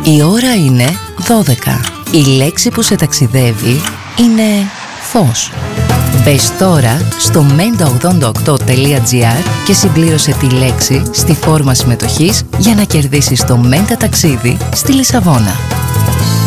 Η ώρα είναι 12. Η λέξη που σε ταξιδεύει είναι φως. Μπες τώρα στο menta88.gr και συμπλήρωσε τη λέξη στη φόρμα συμμετοχής για να κερδίσεις το Menta ταξίδι στη Λισαβόνα.